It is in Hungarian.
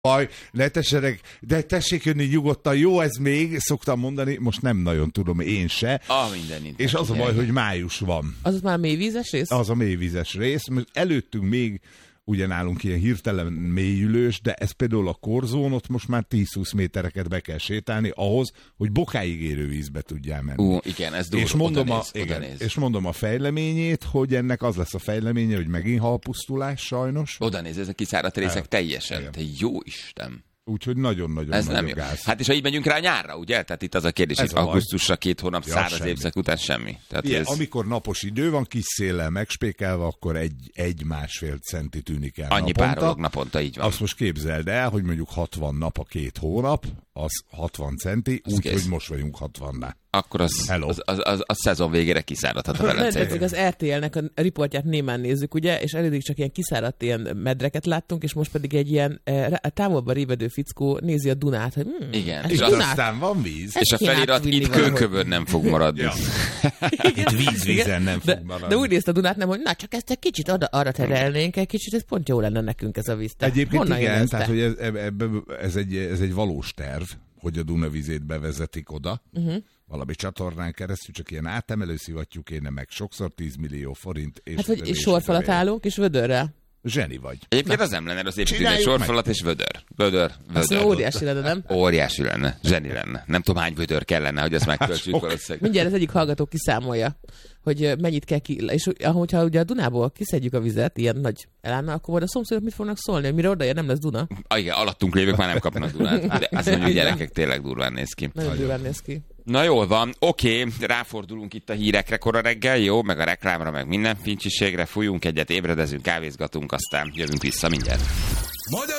baj, ne tessenek, de tessék jönni nyugodtan, jó ez még, szoktam mondani, most nem nagyon tudom, én se. Minden. És az a baj, hogy május van. Az már a mélyvízes rész? Az a mélyvízes rész. Előttünk még ugye nálunk ilyen hirtelen mélyülős, de ez például a korzón, most már 10-20 métereket be kell sétálni ahhoz, hogy bokáig érő vízbe tudjál menni. Igen, ez durva. És mondom a fejleményét, hogy ennek az lesz a fejleménye, hogy megint halpusztulás sajnos. Oda néz, ezek kiszáradt részek teljesen. Te jó Isten! Úgyhogy nagyon-nagyon gáz. Hát és ha így megyünk rá nyárra, ugye? Tehát itt az a kérdés, hogy augusztusra 2 hónap száraz évszak után semmi. Tehát igen, amikor napos idő van, kis széllel megspékelve, akkor 1-1,5 centi tűnik el annyi naponta. párolog naponta, így van. Azt most képzeld el, hogy mondjuk 60 nap a 2 hónap, az 60 centi, úgyhogy most vagyunk 60-nál. Akkor az szezon végére kiszáradhat a Velencei. Az RTL-nek a riportját némán nézzük, ugye, és eddig csak ilyen kiszáradt ilyen medreket láttunk, és most pedig egy ilyen távolba révedő fickó nézi a Dunát, hogy igen, és aztán van víz. És a felirat itt kőkövön nem fog maradni. Ja. Itt vízen nem fog maradni. De úgy nézte a Dunát, nem, hogy na, csak ezt egy kicsit arra terelnénk, egy kicsit, ez pont jó lenne nekünk ez a víz. Egyébként igen, tehát hogy ez egy valós terv, hogy a Duna vizét bevezetik oda, valami csatornán keresztül, csak ilyen átemelő szivattyú kéne meg, sokszor 10 millió forint. És hát, hogy sorfalat állunk, és vödörrel. Zseni vagy. Egyébként az nem lenne, az építünk egy sorfalat és vödör. Azt óriási lenne, nem? Óriási lenne, zseni lenne. Nem tudom, hány vödör kellene, hogy ezt megtöltsük valószínűleg. Mindjárt az egyik hallgató kiszámolja, hogy mennyit kell és ahogyha ugye a Dunából kiszedjük a vizet, ilyen nagy elánnal, akkor majd a szomszédok mit fognak szólni, hogy mire odaér, nem lesz Duna. Igen, alattunk lévők már nem kapnak Dunát. De azt mondjuk, gyerekek, tényleg durván néz ki. Nagyon durván néz ki. Na jól van, oké, ráfordulunk itt a hírekre kora reggel, jó, meg a reklámra, meg minden fincsiségre, fújunk egyet, ébredezünk, kávézgatunk, aztán jövünk vissza mindjárt.